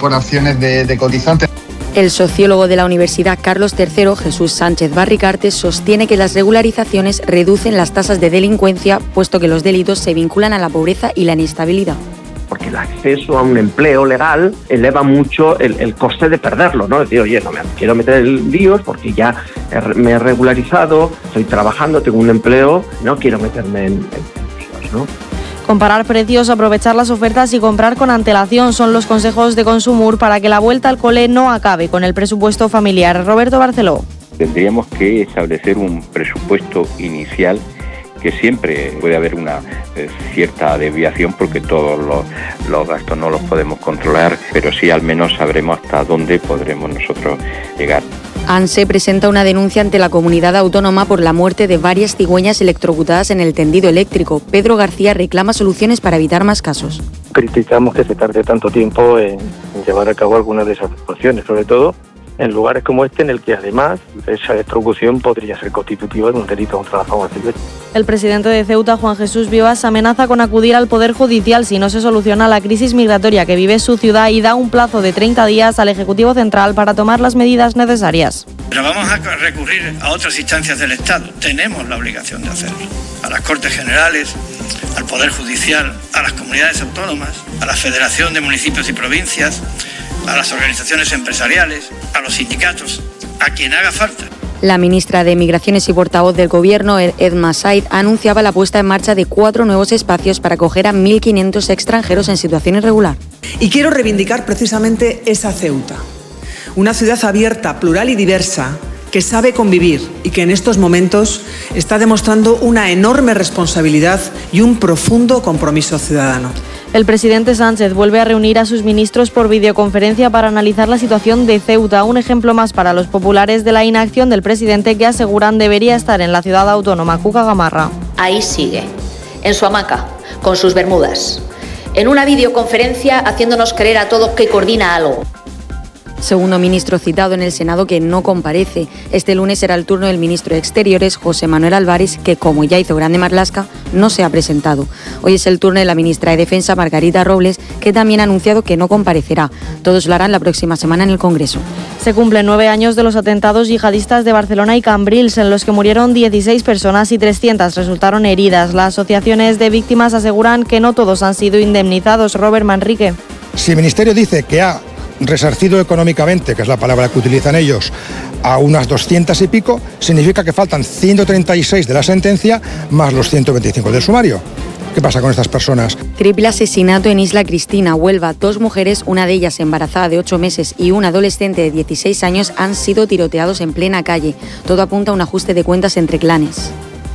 incorporaciones de cotizantes. El sociólogo de la Universidad Carlos III, Jesús Sánchez Barricarte, sostiene que las regularizaciones reducen las tasas de delincuencia, puesto que los delitos se vinculan a la pobreza y la inestabilidad. Porque el acceso a un empleo legal eleva mucho el coste de perderlo, ¿no? Es decir, oye, no me quiero meter en líos porque ya me he regularizado, estoy trabajando, tengo un empleo, no quiero meterme en líos, ¿no? Comparar precios, aprovechar las ofertas y comprar con antelación son los consejos de Consumur para que la vuelta al cole no acabe con el presupuesto familiar. Roberto Barceló. Tendríamos que establecer un presupuesto inicial, que siempre puede haber una cierta desviación porque todos los gastos no los podemos controlar, pero sí al menos sabremos hasta dónde podremos nosotros llegar. ANSE presenta una denuncia ante la comunidad autónoma por la muerte de varias cigüeñas electrocutadas en el tendido eléctrico. Pedro García reclama soluciones para evitar más casos. Criticamos que se tarde tanto tiempo en llevar a cabo algunas de esas actuaciones, sobre todo en lugares como este, en el que además esa electrocución podría ser constitutiva de un delito contra la fauna silvestre. El presidente de Ceuta, Juan Jesús Vivas, amenaza con acudir al Poder Judicial si no se soluciona la crisis migratoria que vive su ciudad y da un plazo de 30 días al Ejecutivo Central para tomar las medidas necesarias. Pero vamos a recurrir a otras instancias del Estado. Tenemos la obligación de hacerlo. A las Cortes Generales, al Poder Judicial, a las comunidades autónomas, a la Federación de Municipios y Provincias, a las organizaciones empresariales, a los sindicatos, a quien haga falta. La ministra de Migraciones y portavoz del Gobierno, Edma Said, anunciaba la puesta en marcha de 4 nuevos espacios para acoger a 1.500 extranjeros en situación irregular. Y quiero reivindicar precisamente esa Ceuta, una ciudad abierta, plural y diversa, que sabe convivir y que en estos momentos está demostrando una enorme responsabilidad y un profundo compromiso ciudadano. El presidente Sánchez vuelve a reunir a sus ministros por videoconferencia para analizar la situación de Ceuta, un ejemplo más para los populares de la inacción del presidente que aseguran debería estar en la ciudad autónoma. Cuca Gamarra. Ahí sigue, en su hamaca, con sus bermudas, en una videoconferencia haciéndonos creer a todos que coordina algo. Segundo ministro citado en el Senado que no comparece. Este lunes será el turno del ministro de Exteriores, José Manuel Álvarez, que, como ya hizo Grande Marlaska, no se ha presentado. Hoy es el turno de la ministra de Defensa, Margarita Robles, que también ha anunciado que no comparecerá. Todos lo harán la próxima semana en el Congreso. Se cumplen 9 años de los atentados yihadistas de Barcelona y Cambrils, en los que murieron 16 personas y 300 resultaron heridas. Las asociaciones de víctimas aseguran que no todos han sido indemnizados. Robert Manrique. Si el Ministerio dice que ha resarcido económicamente, que es la palabra que utilizan ellos, a unas 200 y pico, significa que faltan 136 de la sentencia más los 125 del sumario. ¿Qué pasa con estas personas? Triple asesinato en Isla Cristina, Huelva. 2 mujeres, una de ellas embarazada de 8 meses y un adolescente de 16 años, han sido tiroteados en plena calle. Todo apunta a un ajuste de cuentas entre clanes.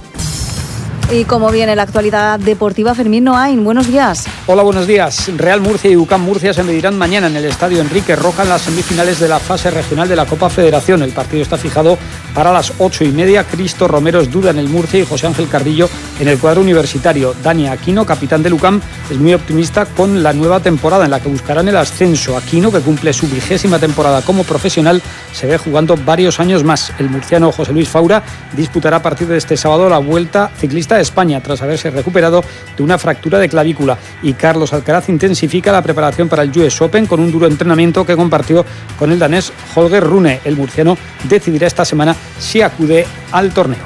Y como viene la actualidad deportiva, Fermín Noain, buenos días. Hola, buenos días. Real Murcia y UCAM Murcia se medirán mañana en el Estadio Enrique Roca en las semifinales de la fase regional de la Copa Federación. El partido está fijado para las 8:30. Cristo Romero es duda en el Murcia y José Ángel Carrillo en el cuadro universitario. Dani Aquino, capitán del UCAM, es muy optimista con la nueva temporada en la que buscarán el ascenso. Aquino, que cumple su 20ª temporada como profesional, se ve jugando varios años más. El murciano José Luis Faura disputará a partir de este sábado la Vuelta Ciclista de España tras haberse recuperado de una fractura de clavícula. Y Carlos Alcaraz intensifica la preparación para el US Open con un duro entrenamiento que compartió con el danés Holger Rune. El murciano decidirá esta semana si acude al torneo.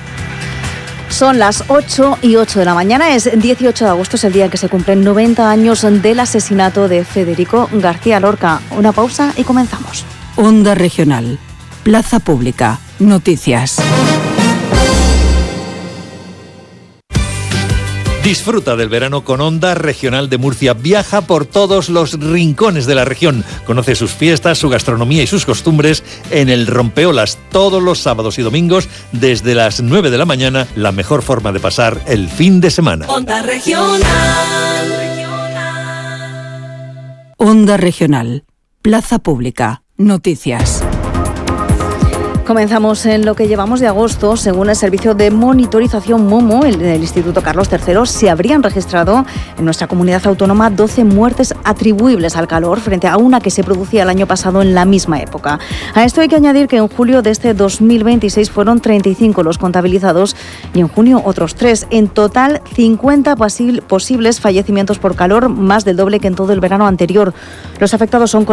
Son las 8:08 de la mañana, es 18 de agosto, es el día en que se cumplen 90 años del asesinato de Federico García Lorca. Una pausa y comenzamos. Onda Regional, Plaza Pública, Noticias. Disfruta del verano con Onda Regional de Murcia. Viaja por todos los rincones de la región. Conoce sus fiestas, su gastronomía y sus costumbres en el Rompeolas todos los sábados y domingos desde las 9 de la mañana. La mejor forma de pasar el fin de semana. Onda Regional. Onda Regional, Plaza Pública, Noticias. Comenzamos en lo que llevamos de agosto. Según el servicio de monitorización MOMO, el del Instituto Carlos III, se habrían registrado en nuestra comunidad autónoma 12 muertes atribuibles al calor, frente a una que se producía el año pasado en la misma época. A esto hay que añadir que en julio de este 2026 fueron 35 los contabilizados y en junio otros 3. En total, 50 posibles fallecimientos por calor, más del doble que en todo el verano anterior. Los afectados son